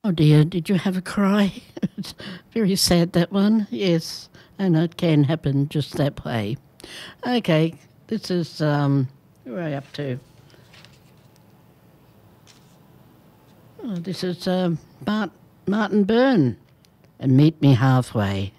Oh dear, did you have a cry? It's very sad, that one. Yes, and it can happen just that way. Okay, this is, who are we up to? Oh, this is Martin Byrne and Meet Me Halfway.